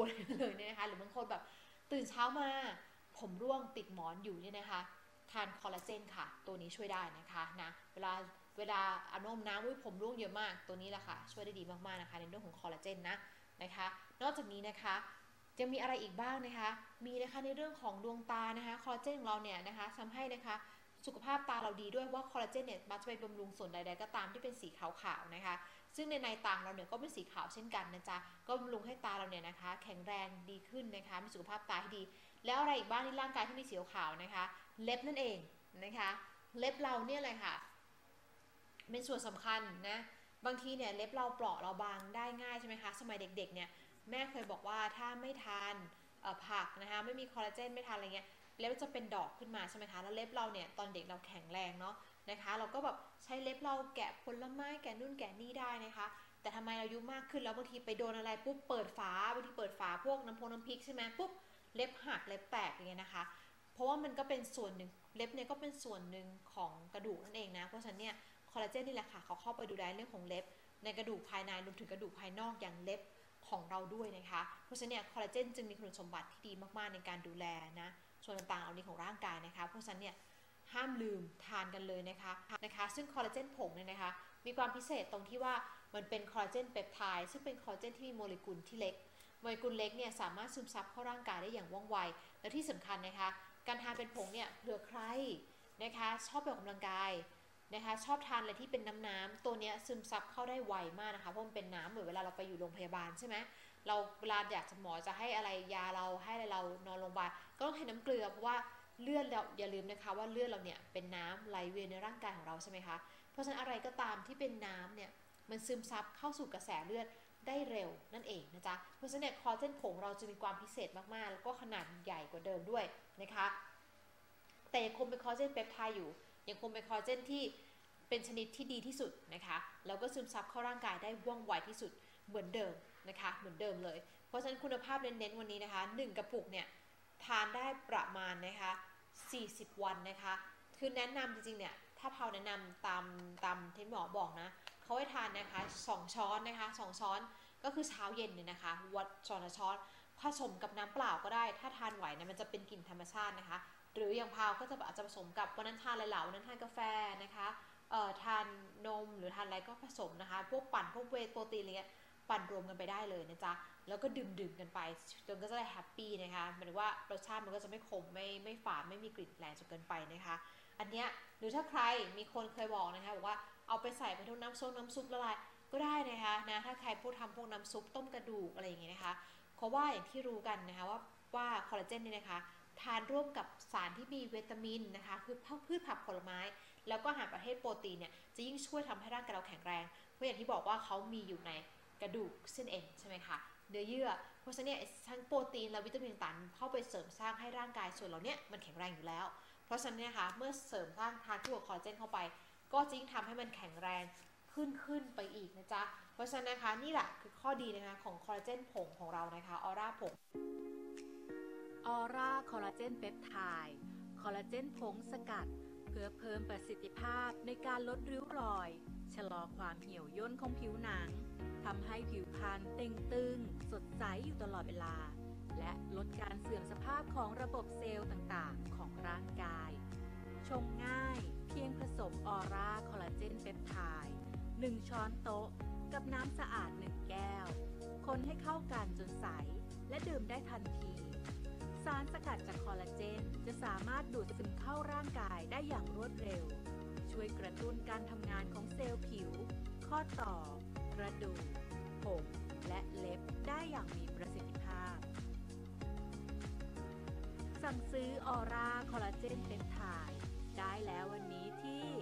เลยเนี่ยนะคะหรือบางคนแบบตื่นเช้ามาผมร่วงติดหมอนอยู่เนี่ยนะคะทานคอลลาเจนค่ะตัวนี้ช่วยได้นะคะนะเวลาอาบน้ำผมร่วงเยอะมากตัวนี้แหละค่ะช่วยได้ดีมากๆนะคะในเรื่องของคอลลาเจนนะคะนอกจากนี้นะคะจะมีอะไรอีกบ้างนะคะมีนะคะในเรื่องของดวงตานะคะคอลลาเจนของเราเนี่ยนะคะทำให้นะคะสุขภาพตาเราดีด้วยว่าคอลลาเจนเนี่ยมันจะไปบำรุงส่วนใดๆก็ตามที่เป็นสีขาวๆนะคะซึ่งในตาเราเนี่ยก็เป็นสีขาวเช่นกันนะจ๊ะก็บำรุงให้ตาเราเนี่ยนะคะแข็งแรงดีขึ้นนะคะมีสุขภาพตาที่ดีแล้วอะไรอีกบ้างที่ร่างกายที่มีสีขาวนะคะเล็บนั่นเองนะคะเล็บเราเนี่ยเลยค่ะเป็นส่วนสำคัญนะบางทีเนี่ยเล็บเราเปราะเราบางได้ง่ายใช่ไหมคะสมัยเด็กๆเนี่ยแม่เคยบอกว่าถ้าไม่ทานผักนะคะไม่มีคอลลาเจนไม่ทานอะไรเงี้ยเล็บจะเป็นดอกขึ้นมาใช่ไหมคะแล้วเล็บเราเนี่ยตอนเด็กเราแข็งแรงเนาะนะคะเราก็แบบใช้เล็บเราแกะผลไม้แกะนู่นแกะนี่ได้นะคะแต่ทำไมเราอายุมากขึ้นแล้วบางทีไปโดนอะไรปุ๊บเปิดฝาบางทีเปิดฝาพวกน้ำพริกใช่ไหมปุ๊บเล็บหักเล็บแตกอย่างเงี้ยนะคะเพราะว่ามันก็เป็นส่วนหนึ่งเล็บเนี่ยก็เป็นส่วนหนึ่งของกระดูกนั่นเองนะเพราะฉะนั้นเนี่ยคอลลาเจนนี่แหละค่ะเขาเข้าไปดูแลเรื่องของเล็บในกระดูกภายในรวมถึงกระดูกภายนอกอย่างเล็บของเราด้วยนะคะเพราะฉะนั้นเนี่ยคอลลาเจนจึงมีคุณสมบัติที่ดีมากๆในการดูแลนะส่วนต่างๆเหล่านี้ของร่างกายนะคะเพราะฉะนั้นเนี่ยห้ามลืมทานกันเลยนะคะซึ่งคอลลาเจนผงเนี่ยนะคะมีความพิเศษตรงที่ว่ามันเป็นคอลลาเจนเปปไทด์ซึ่งเป็นคอลลาเจนที่มีโมเลกุลที่เล็กโมเลกุลเล็กเนี่ยสามารถซึมซับเข้าร่างกายได้อย่างว่องไวและที่สำคัญนะคะการทานเป็นผงเนี่ยเผื่อใครนะคะชอบออกกำลังกายนะคะชอบทานอะไรที่เป็นน้ำตัวนี้ซึมซับเข้าได้ไวมากนะคะเพราะมันเป็นน้ำเหมือนเวลาเราไปอยู่โรงพยาบาลใช่ไหมเราเวลาอยากจะหมอจะให้อะไรยาเราให้อะไรเรานอนโรงพยาบาลก็ต้องให้น้ำเกลือเพราะว่าเลือดเราอย่าลืมนะคะว่าเลือดเราเนี่ยเป็นน้ำไหลเวียนในร่างกายของเราใช่ไหมคะเพราะฉะนั้นอะไรก็ตามที่เป็นน้ำเนี่ยมันซึมซับเข้าสู่กระแสเลือดได้เร็วนั่นเองนะจ๊ะเพราะฉะนั้นเนี่ยคอลลาเจนผงเราจะมีความพิเศษมากๆแล้วก็ขนาดใหญ่กว่าเดิมด้วยนะคะแต่ยังคงเป็นคอลลาเจนเปปไทด์อยู่ยังคงเป็นคอลลาเจนที่เป็นชนิดที่ดีที่สุดนะคะแล้วก็ซึมซับเข้าร่างกายได้ว่องไวที่สุดเหมือนเดิมนะคะเหมือนเดิมเลยเพราะฉะนั้นคุณภาพเน้นๆวันนี้นะคะ1กระปุกเนี่ยทานได้ประมาณนะคะ40วันนะคะคือแนะนำจริงๆเนี่ยถ้าเผาแนะนำตามที่หมอบอกนะเขาให้ทานนะคะ2ช้อนนะคะ2ช้อนก็คือเช้าเย็นเนี่ยนะคะวัดช้อนละช้อนผสมกับน้ำเปล่าก็ได้ถ้าทานไหวนะมันจะเป็นกลิ่นธรรมชาตินะคะหรืออย่างพาวก็จะอาจจะผสมกับวันนั้นทานเหลาๆวันนั้นทานกาแฟนะคะทานนมหรือทานอะไรก็ผสมนะคะพวกปั่นพวกเวย์โปรตีนอะไรเงี้ยปั่นรวมกันไปได้เลยนะจ๊ะแล้วก็ดื่มกันไปจนก็จะได้แฮปปี้นะคะหมายถึงว่ารสชาติมันก็จะไม่ขมไม่ฝาดไม่มีกลิ่นแรงจนเกินไปนะคะอันเนี้ยหรือถ้าใครมีคนเคยบอกนะคะบอกว่าเอาไปใส่ไปทุกน้ำซุปละลายก็ได้นะคะนะถ้าใครพูดทำพวกน้ำซุปต้มกระดูกอะไรอย่างเงี้ยนะคะเพราะว่าอย่างที่รู้กันนะคะว่าคอลลาเจนนี่นะคะทานร่วมกับสารที่มีวิตามินนะคะคือพืชผักผลไม้แล้วก็อาหารประเภทโปรตีนเนี่ยจะยิ่งช่วยทำให้ร่างกายเราแข็งแรงเพราะอย่างที่บอกว่าเขามีอยู่ในกระดูกเส้นเอ็นใช่ไหมคะเนื้อเยื่อเพราะฉะนั้นเนี่ยทั้งโปรตีนและวิตามินต่างๆเข้าไปเสริมสร้างให้ร่างกายส่วนเราเนี่ยมันแข็งแรงอยู่แล้วเพราะฉะนั้นนะคะเมื่อเสริมสร้างทานคู่กับคอลลาเจนเข้าไปก็จะยิ่งทำให้มันแข็งแรงขึ้นไปอีกนะจ๊ะเพราะฉะนั้นนะคะนี่แหละคือข้อดีนะคะของคอลลาเจนผงของเรานะคะออร่าผงออร่าคอลลาเจนเปปไทด์คอลลาเจนผงสกัดเพื่อเพิ่มประสิทธิภาพในการลดริ้วรอยชะลอความเหี่ยวย่นของผิวหนังทำให้ผิวพรรณเต่งตึงสดใสอยู่ตลอดเวลาและลดการเสื่อมสภาพของระบบเซลล์ต่างๆของร่างกายชงง่ายเพียงผสมออร่าคอลลาเจนเปปไทด์1ช้อนโต๊ะกับน้ำสะอาด1แก้วคนให้เข้ากันจนใสและดื่มได้ทันทีสารสกัดจากคอลลาเจนจะสามารถดูดซึมเข้าร่างกายได้อย่างรวดเร็วช่วยกระตุ้นการทำงานของเซลล์ผิวข้อต่อกระดูกผมและเล็บได้อย่างมีประสิทธิภาพสั่งซื้อออร่าคอลลาเจนเปปไทด์ได้แล้ววันนี้ที่